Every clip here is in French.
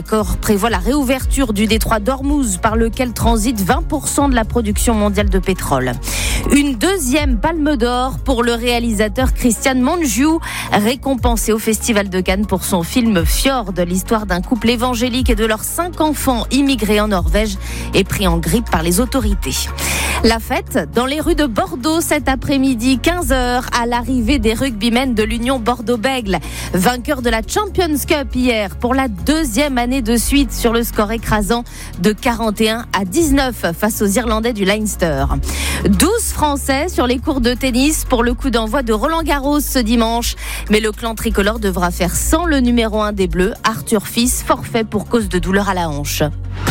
L'accord prévoit la réouverture du détroit d'Ormuz par lequel transite 20% de la production mondiale de pétrole. Une deuxième palme d'or pour le réalisateur Christian Mungiu, récompensé au Festival de Cannes pour son film Fjord, l'histoire d'un couple évangélique et de leurs 5 enfants immigrés en Norvège et pris en grippe par les autorités. La fête dans les rues de Bordeaux cet après-midi, 15h, à l'arrivée des rugbymen de l'Union Bordeaux-Bègles. Vainqueurs de la Champions Cup hier pour la 2e année de suite sur le score écrasant de 41-19 face aux Irlandais du Leinster. 12 Français sur les cours de tennis pour le coup d'envoi de Roland-Garros ce dimanche. Mais le clan tricolore devra faire sans le numéro 1 des Bleus, Arthur Fils, forfait pour cause de douleur à la hanche.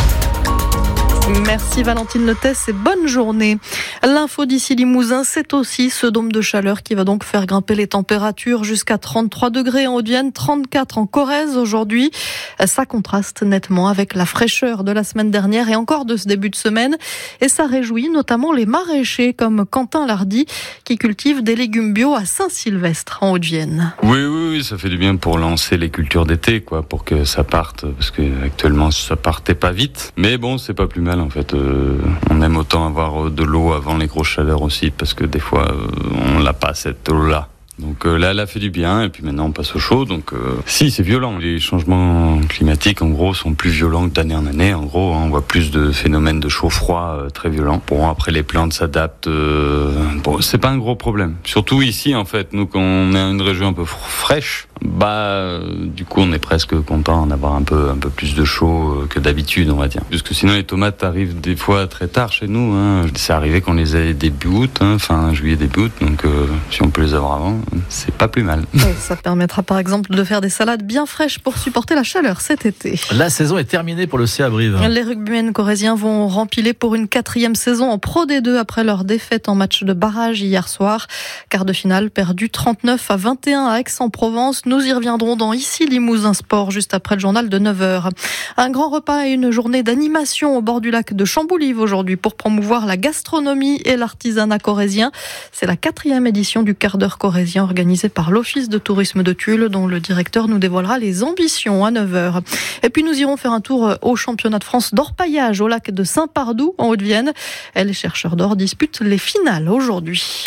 Merci Valentine Lettès et bonne journée. L'info d'ici Limousin, c'est aussi ce dôme de chaleur qui va donc faire grimper les températures jusqu'à 33 degrés en Haute-Vienne, 34 en Corrèze aujourd'hui. Ça contraste nettement avec la fraîcheur de la semaine dernière et encore de ce début de semaine. Et ça réjouit notamment les maraîchers comme Quentin Lardy qui cultive des légumes bio à Saint-Sylvestre en Haute-Vienne. Oui, ça fait du bien pour lancer les cultures d'été, pour que ça parte, parce que actuellement ça partait pas vite. Mais bon, c'est pas plus mal. En fait, on aime autant avoir de l'eau avant les grosses chaleurs aussi, parce que des fois, on l'a pas cette eau-là. Donc là, elle a fait du bien, et puis maintenant on passe au chaud. Donc si, c'est violent. Les changements climatiques, en gros, sont plus violents que d'année en année. En gros, on voit plus de phénomènes de chaud-froid très violents. Bon, après les plantes s'adaptent. C'est pas un gros problème. Surtout ici, en fait, nous, quand on est une région un peu fraîche, du coup, on est presque content d'avoir un peu plus de chaud que d'habitude, on va dire. Parce que sinon, les tomates arrivent des fois très tard chez nous. C'est arrivé qu'on les ait début août, fin juillet, début août. Donc, si on peut les avoir avant, c'est pas plus mal. Ça permettra par exemple de faire des salades bien fraîches pour supporter la chaleur cet été. La saison est terminée pour le CA Brive. Les rugbymen corréziens vont rempiler pour une 4e saison en Pro D2 après leur défaite en match de barrage hier soir. Quart de finale perdu 39-21 à Aix-en-Provence. Nous y reviendrons dans Ici Limousin Sport juste après le journal de 9h. Un grand repas et une journée d'animation au bord du lac de Chamboulive aujourd'hui pour promouvoir la gastronomie et l'artisanat corrézien. C'est la 4e édition du quart d'heure corrézien organisé par l'Office de tourisme de Tulle dont le directeur nous dévoilera les ambitions à 9h. Et puis nous irons faire un tour au championnat de France d'orpaillage au lac de Saint-Pardoux en Haute-Vienne. Et les chercheurs d'or disputent les finales aujourd'hui.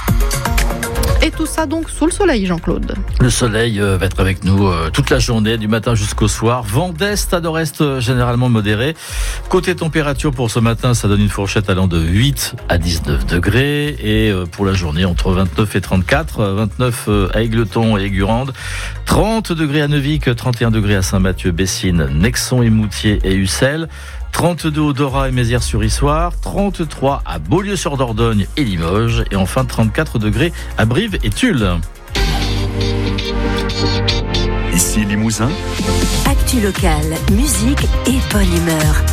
Et tout ça donc sous le soleil, Jean-Claude. Le soleil va être avec nous toute la journée, du matin jusqu'au soir. Vent d'est à nord-est généralement modéré. Côté température pour ce matin, ça donne une fourchette allant de 8 à 19 degrés. Et pour la journée, entre 29 et 34. 29 à Égletons et Aigurande. 30 degrés à Neuvic, 31 degrés à Saint-Mathieu, Bessines, Nexon et Moutier et Ussel. 32 au Dora et Mézières-sur-Issoire, 33 à Beaulieu-sur-Dordogne et Limoges, et enfin 34 degrés à Brive et Tulle. Ici Limousin. Actu locale, musique et bonne humeur.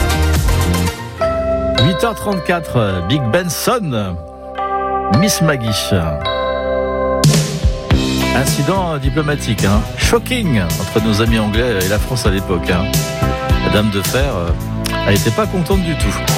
8h34, Big Ben sonne. Miss Maggie. Incident diplomatique, shocking entre nos amis anglais et la France à l'époque. La Dame de Fer, elle n'était pas contente du tout.